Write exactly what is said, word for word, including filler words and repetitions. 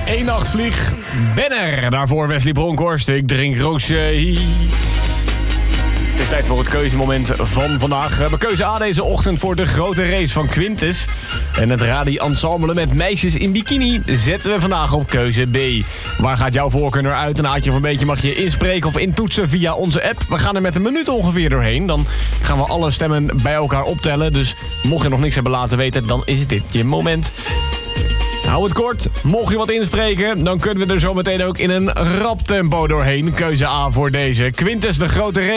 Eén nacht vlieg, Benner. Daarvoor Wesley Bronkhorst, ik drink roosje. Het is tijd voor het keuzemoment van vandaag. We hebben keuze A deze ochtend voor de grote race van Quintus. En het Radi-ensemble met meisjes in bikini zetten we vandaag op keuze B. Waar gaat jouw voorkeur naar uit? Een haatje of een beetje mag je inspreken of intoetsen via onze app. We gaan er met een minuut ongeveer doorheen. Dan gaan we alle stemmen bij elkaar optellen. Dus mocht je nog niks hebben laten weten, dan is dit je moment. Hou het kort. Mocht je wat inspreken, dan kunnen we er zo meteen ook in een rap tempo doorheen. Keuze A voor deze Quintus, de grote race.